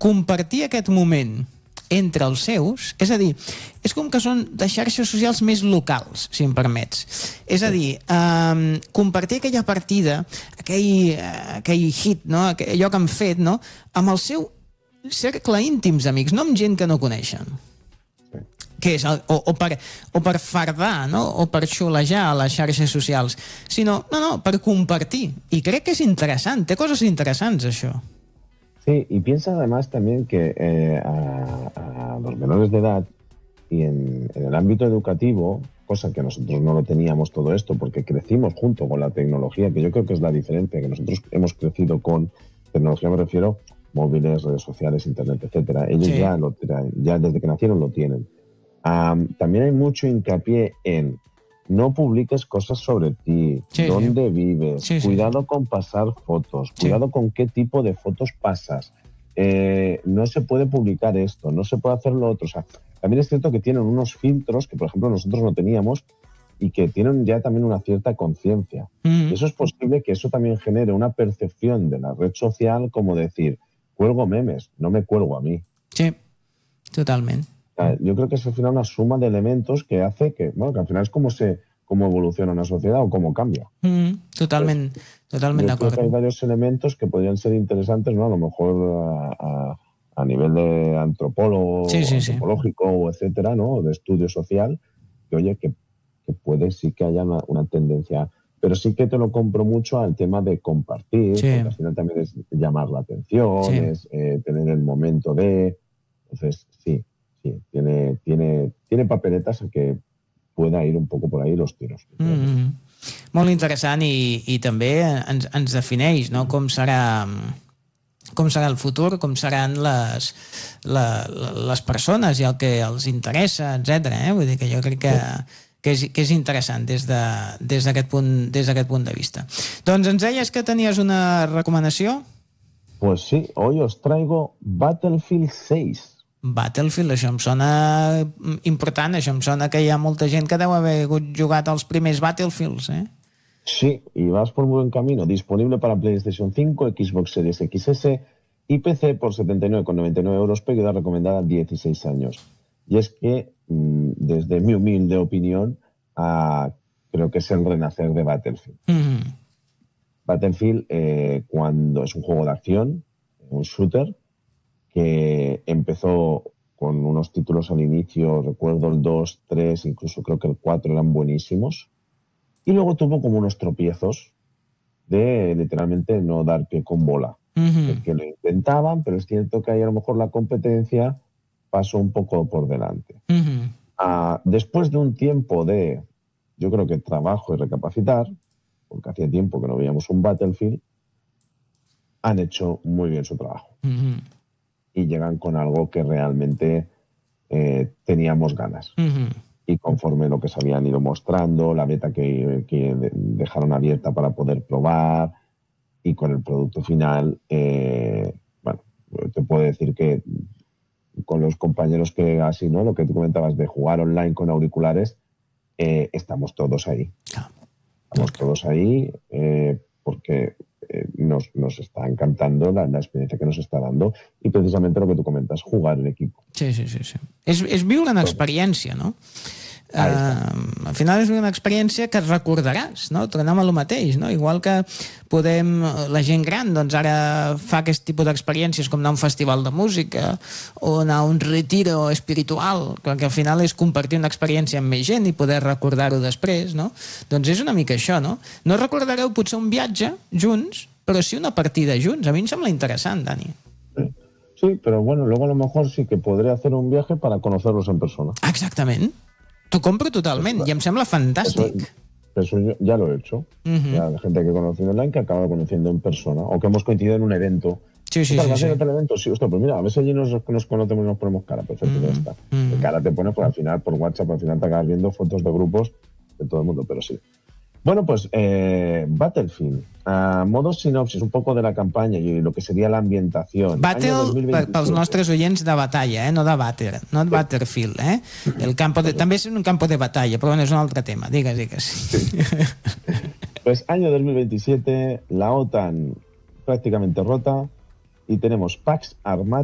compartir aquest moment entre els seus, és a dir, és com que són de xarxes socials més locals, si em permets. És a dir, compartir aquella partida, aquell hit, no? Allò que han fet, no? Amb el seu cercle íntims d'amics, no amb gent que no coneixen. Que és, o per fardar, no? O per xulejar a les xarxes socials, sinó, per compartir. I crec que és interessant, té coses interessants, això. Sí, y piensa además también que a los menores de edad y en el ámbito educativo, cosa que nosotros no lo teníamos todo esto porque crecimos junto con la tecnología, que yo creo que es la diferencia, que nosotros hemos crecido con tecnología, me refiero, móviles, redes sociales, internet, etcétera. Ellos sí. ya desde que nacieron lo tienen. También hay mucho hincapié en no publiques cosas sobre ti, dónde vives, cuidado con pasar fotos, cuidado con qué tipo de fotos pasas. No se puede publicar esto, no se puede hacer lo otro. O sea, también es cierto que tienen unos filtros que, por ejemplo, nosotros no teníamos y que tienen ya también una cierta conciencia. Y eso es posible que eso también genere una percepción de la red social como decir, cuelgo memes, no me cuelgo a mí. Sí, totalmente. Yo creo que es al final una suma de elementos que hace que al final es cómo evoluciona una sociedad o cómo cambia. Totalmente de acuerdo. Creo que hay varios elementos que podrían ser interesantes, ¿no? A lo mejor a nivel de antropólogo, antropológico, o etcétera, ¿no? De estudio social, que oye, que puede sí que haya una tendencia. Pero sí que te lo compro mucho al tema de compartir, porque al final también es llamar la atención, es tener el momento de... Entonces, sí, tiene papeletas a que pueda ir un poco por ahí los tiros. Molt interessant i també ens defineix, no? Com serà el futur, com seran les persones i el que els interessa, etc. Vull dir que jo crec que és interessant des d'aquest punt de vista. Doncs ens deies que tenies una recomanació? Pues sí, hoy os traigo Battlefield 6. Battlefield, això em sona important, això em sona que hi ha molta gent que deu haver jugat als primers Battlefields, Sí, y vas por buen camino. Disponible para PlayStation 5, Xbox Series XS y PC por 79,99 €, pegada recomendada 16 años. Y es que, desde mi humilde opinión, creo que es el renacer de Battlefield. Battlefield, cuando es un juego de acción, un shooter, que empezó con unos títulos al inicio, recuerdo el 2, 3, incluso creo que el 4 eran buenísimos, y luego tuvo como unos tropiezos de literalmente no dar pie con bola. Que lo intentaban, pero es cierto que ahí a lo mejor la competencia pasó un poco por delante. Después de un tiempo de, yo creo que trabajo y recapacitar, porque hacía tiempo que no veíamos un Battlefield, han hecho muy bien su trabajo. Y llegan con algo que realmente teníamos ganas. Y conforme lo que se habían ido mostrando, la beta que dejaron abierta para poder probar, y con el producto final, bueno, te puedo decir que con los compañeros que así, ¿no? Lo que tú comentabas de jugar online con auriculares, estamos todos ahí. Estamos todos ahí porque nos está encantando la experiencia que nos està dando i precisament el que tu comentes, jugar en equip. Sí. És viure una experiència, no? Al final és una experiència que recordaràs, no? Tornem a lo mateix, no? Igual que la gent gran doncs ara fa aquest tipus d'experiències com anar a un festival de música o anar a un retiro espiritual, que al final és compartir una experiència amb més gent i poder recordar-ho després, no? Doncs és una mica això, no? No recordareu potser un viatge junts, però sí una partida junts. A mi em sembla interessant, Dani. Sí, pero bueno, luego a lo mejor sí que podré hacer un viaje para conocerlos en persona. Exactament. T'ho compro totalment i em sembla fantàstic. Eso ya lo he hecho. Ya la gente que he conocido online que acaba conociendo en persona o que hemos coincidido en un evento. Sí. Otro evento? Sí, hostia, pues mira, a veces allí nos conocemos y nos ponemos cara. Perfecto, ya está. De cara te pones, pues al final por WhatsApp, al final te acabas viendo fotos de grupos de todo el mundo, pero sí. Bueno, pues Battlefield, modo sinopsis, un poco de la campaña y lo que sería la ambientación. Battle pels nostres oients de batalla, no de Batter, no de Battlefield, també és un campo de batalla, però bueno, és un altre tema, digues. Sí. Pues año 2027, la OTAN prácticamente rota y tenemos packs armados